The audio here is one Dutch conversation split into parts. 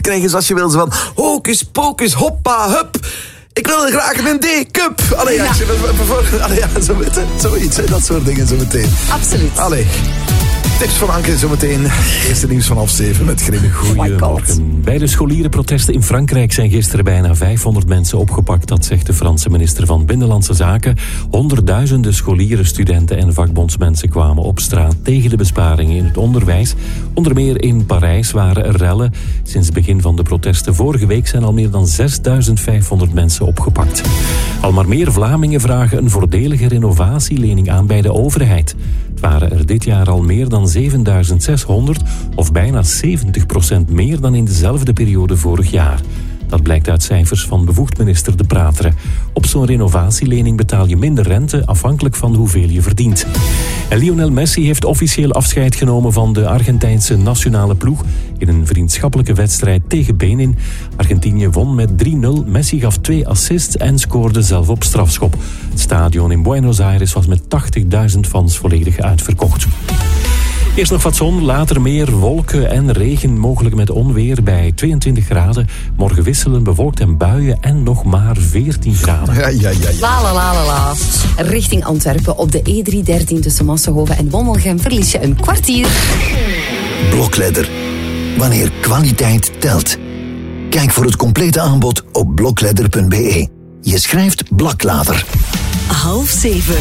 krijgen zoals je wil. Zo van, hocus pocus, hoppa, hup. Ik wil graag een D-cup. Allee, ja. Zoiets, hè, dat soort dingen zo meteen. Absoluut. Allee. Tips van Anke zometeen. Eerste nieuws van 7:30 met Grim. Goedemorgen. Bij de scholierenprotesten in Frankrijk zijn gisteren bijna 500 mensen opgepakt. Dat zegt de Franse minister van Binnenlandse Zaken. Honderdduizenden scholieren, studenten en vakbondsmensen kwamen op straat tegen de besparingen in het onderwijs. Onder meer in Parijs waren er rellen. Sinds het begin van de protesten vorige week zijn al meer dan 6500 mensen opgepakt. Al maar meer Vlamingen vragen een voordelige renovatielening aan bij de overheid. Het waren er dit jaar al meer dan 7600, of bijna 70% meer dan in dezelfde periode vorig jaar. Dat blijkt uit cijfers van bevoegd minister De Prateren. Op zo'n renovatielening betaal je minder rente afhankelijk van hoeveel je verdient. En Lionel Messi heeft officieel afscheid genomen van de Argentijnse nationale ploeg in een vriendschappelijke wedstrijd tegen Benin. Argentinië won met 3-0. Messi gaf 2 assists en scoorde zelf op strafschop. Het stadion in Buenos Aires was met 80.000 fans volledig uitverkocht. Eerst nog wat zon, later meer wolken en regen, mogelijk met onweer bij 22 graden. Morgen wisselen, bewolkt en buien en nog maar 14 graden. Ja. La. Richting Antwerpen op de E313 tussen Massenhoven en Wommelgem verlies je een kwartier. Blokledder. Wanneer kwaliteit telt. Kijk voor het complete aanbod op blokledder.be. Je schrijft Blaklader. 6:30.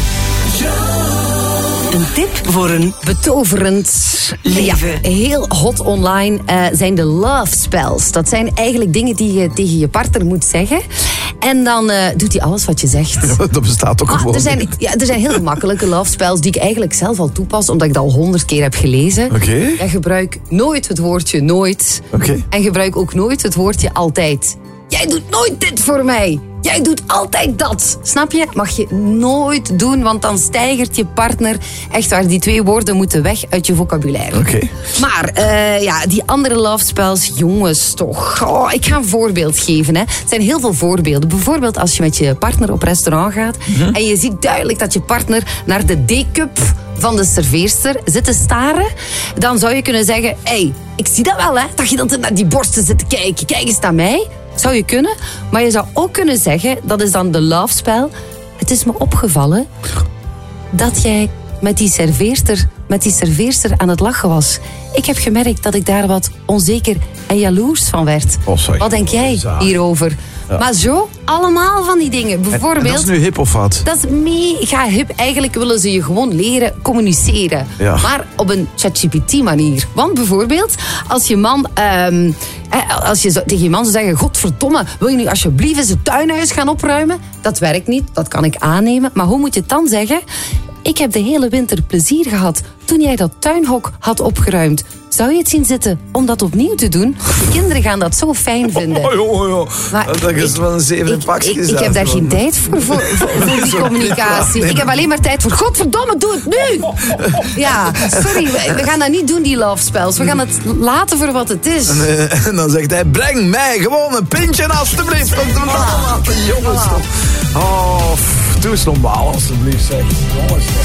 Een tip voor een Betoverend leven. Ja, heel hot online zijn de love spells. Dat zijn eigenlijk dingen die je tegen je partner moet zeggen. En dan doet hij alles wat je zegt. Dat bestaat toch gewoon. Er zijn heel gemakkelijke love spells die ik eigenlijk zelf al toepas, omdat ik dat al 100 keer heb gelezen. Oké. Ja, gebruik nooit het woordje nooit. Oké. En gebruik ook nooit het woordje altijd. Jij doet nooit dit voor mij. Jij doet altijd dat. Snap je? Mag je nooit doen, want dan steigert je partner. Echt waar, die 2 woorden moeten weg uit je vocabulaire. Oké. Maar die andere love spells, jongens toch. Oh, ik ga een voorbeeld geven. Hè. Het zijn heel veel voorbeelden. Bijvoorbeeld als je met je partner op restaurant gaat en je ziet duidelijk dat je partner naar de D-cup van de serveerster zit te staren, dan zou je kunnen zeggen, hey, ik zie dat wel, hè, dat je dan naar die borsten zit te kijken. Kijk eens naar mij. Zou je kunnen. Maar je zou ook kunnen zeggen, dat is dan de love spell. Het is me opgevallen dat jij met die serveerster aan het lachen was. Ik heb gemerkt dat ik daar wat onzeker en jaloers van werd. Oh, sorry. Wat denk jij hierover? Ja. Maar zo, allemaal van die dingen. Bijvoorbeeld, en dat is nu hip of wat? Dat is mega hip. Eigenlijk willen ze je gewoon leren communiceren. Ja. Maar op een ChatGPT-manier. Want bijvoorbeeld, als je man... als je tegen je man zou zeggen, godverdomme, wil je nu alsjeblieft eens het tuinhuis gaan opruimen? Dat werkt niet, dat kan ik aannemen. Maar hoe moet je het dan zeggen? Ik heb de hele winter plezier gehad toen jij dat tuinhok had opgeruimd. Zou je het zien zitten om dat opnieuw te doen? De kinderen gaan dat zo fijn vinden. Maar dat is wel een 7 pakjes. Ik heb daar geen tijd voor die communicatie. Ik heb alleen maar tijd voor, godverdomme, doe het nu! Ja, sorry, we gaan dat niet doen, die love spells. We gaan het laten voor wat het is. En dan zegt hij, breng mij gewoon een pintje alstublieft. Jongens, oh, doe eens normaal alstublieft, zeg.